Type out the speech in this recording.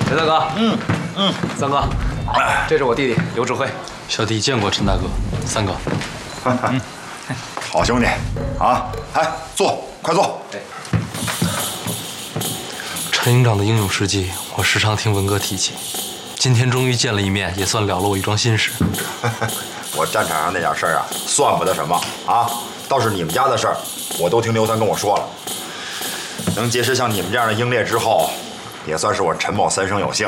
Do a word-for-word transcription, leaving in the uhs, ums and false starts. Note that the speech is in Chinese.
陈大哥，嗯嗯，三哥，这是我弟弟刘志辉。 小弟见过陈大哥，三哥。 嗯，好兄弟啊！来，坐，快坐。哎， 陈营长的英勇事迹，我时常听文哥提起。今天终于见了一面，也算了了我一桩心事。 我战场上那点事儿啊，算不得什么啊，倒是你们家的事儿，我都听刘三跟我说了。能结识像你们这样的英烈之后，也算是我陈某三生有幸。